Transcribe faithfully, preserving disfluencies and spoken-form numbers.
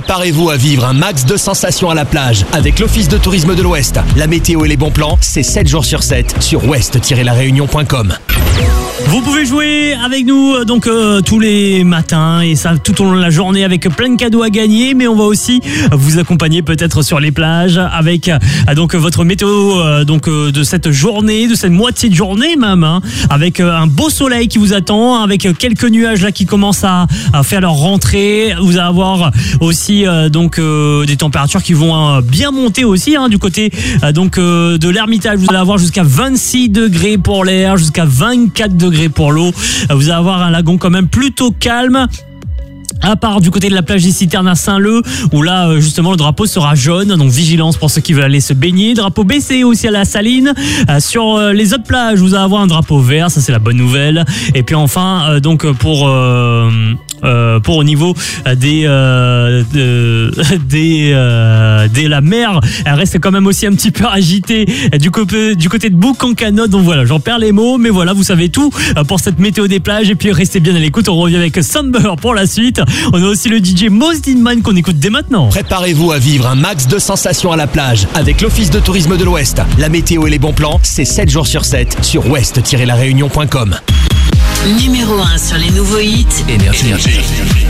Préparez-vous à vivre un max de sensations à la plage avec l'Office de tourisme de l'Ouest. La météo et les bons plans, c'est sept jours sur sept sur ouest tiret la réunion point com. Vous pouvez jouer avec nous donc euh, tous les matins et ça tout au long de la journée avec plein de cadeaux à gagner, mais on va aussi vous accompagner peut-être sur les plages avec euh, donc votre météo euh, donc euh, de cette journée, de cette moitié de journée même, hein, avec euh, un beau soleil qui vous attend, avec quelques nuages là qui commencent à, à faire leur rentrée. Vous allez avoir aussi euh, donc euh, des températures qui vont euh, bien monter aussi, hein, du côté euh, donc euh, de l'Ermitage. Vous allez avoir jusqu'à vingt-six degrés pour l'air, jusqu'à vingt-quatre degrés pour l'eau. Vous allez avoir un lagon quand même plutôt calme. À part du côté de la plage des Citernes à Saint-Leu, où là, justement, le drapeau sera jaune. Donc, vigilance pour ceux qui veulent aller se baigner. Drapeau baissé aussi à la Saline. Euh, sur euh, les autres plages, vous allez avoir un drapeau vert. Ça, c'est la bonne nouvelle. Et puis, enfin, euh, donc, pour... Euh, Euh, pour au niveau des euh, de, des euh, des la mer, elle reste quand même aussi un petit peu agitée du côté du côté de Bouc-en-Canot. Donc voilà, j'en perds les mots, mais voilà, vous savez tout pour cette météo des plages. Et puis restez bien à l'écoute, on revient avec Summer pour la suite. On a aussi le D J Most in Man qu'on écoute dès maintenant. Préparez-vous à vivre un max de sensations à la plage avec l'Office de tourisme de l'Ouest. La météo et les bons plans, c'est sept jours sur sept sur ouest tiret la réunion point com. Numéro un sur les nouveaux hits. Énergie.